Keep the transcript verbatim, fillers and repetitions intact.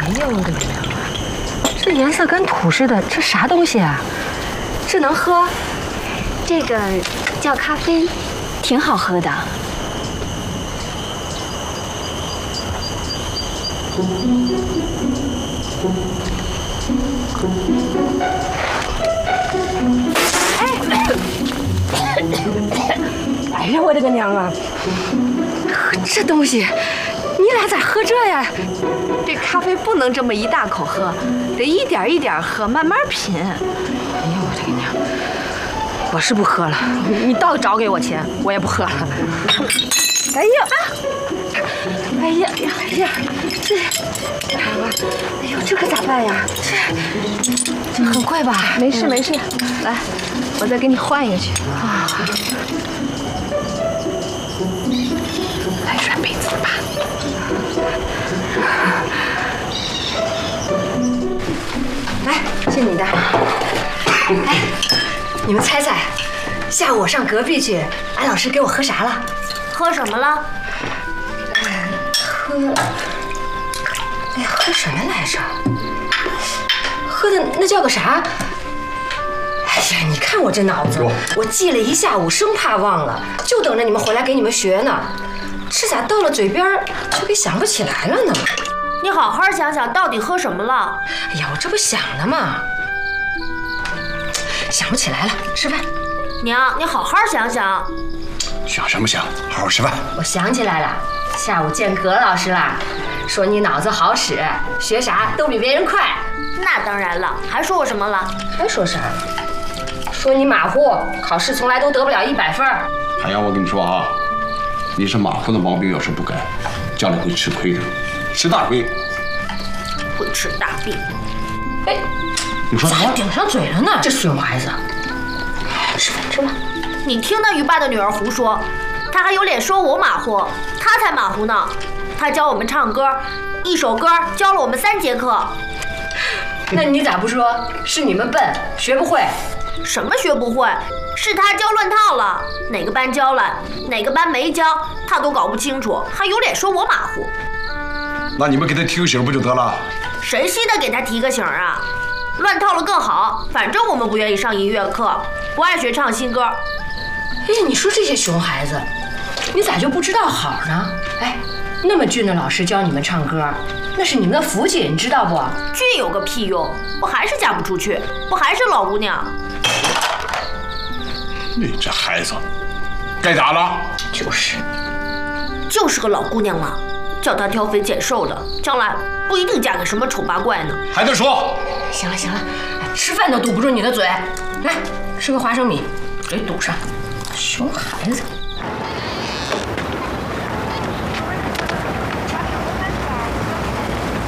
哎呦我的娘啊！这颜色跟土似的，这啥东西啊？这能喝？ 这个叫咖啡，挺好喝的。 哎呀，我的个娘啊！这东西，你俩咋喝这呀？ 这咖啡不能这么一大口喝，得一点一点喝，慢慢品。哎呀， 我的个娘！我是不喝了，你倒找给我钱，我也不喝了。哎呀！哎呀呀哎呀！这，哎呦，这可咋办呀？这这很贵吧？ 没事没事，来，我再给你换一个去。啊。 来软杯子吧。来，是你的。哎，你们猜猜，下午我上隔壁去，安老师给我喝啥了？ 喝什么了？ 喝，哎呀，喝什么来着？喝的那叫个啥？哎呀，你看我这脑子，我记了一下午，生怕忘了，就等着你们回来给你们学呢。这咋到了嘴边就给想不起来了呢？ 你好好想想，到底喝什么了？ 哎呀，我这不想呢吗？想不起来了，吃饭。 娘，你好好想想。 想什么想？好好吃饭。 我想起来了，下午见葛老师啦，说你脑子好使，学啥都比别人快。 那当然了，还说我什么了？ 还说啥？说你马虎，考试从来都得不了一百分。 海洋，我跟你说啊，你是马虎的毛病要是不改，将来会吃亏的，吃大亏。 会吃大病。 哎， 你说咋顶上嘴了呢？这熊孩子，吃饭吃饭。 你听那于爸的女儿胡说，她还有脸说我马虎？她才马虎呢！她教我们唱歌，一首歌教了我们三节课。 那你咋不说是你们笨，学不会？ 什么学不会？是她教乱套了，哪个班教了，哪个班没教，她都搞不清楚，还有脸说我马虎？ 那你们给他提个醒不就得了？ 谁稀得给她提个醒啊？乱套了更好，反正我们不愿意上音乐课，不爱学唱新歌。 哎呀，你说这些熊孩子，你咋就不知道好呢？哎，那么俊的老师教你们唱歌，那是你们的福气，你知道不？ 俊有个屁用，不还是嫁不出去，不还是老姑娘？ 你这孩子，该咋了？ 就是， 就是个老姑娘嘛，叫她挑肥拣瘦的，将来不一定嫁给什么丑八怪呢。 还得说？ 行了行了，吃饭都堵不住你的嘴，来吃个花生米，嘴堵上。熊孩子。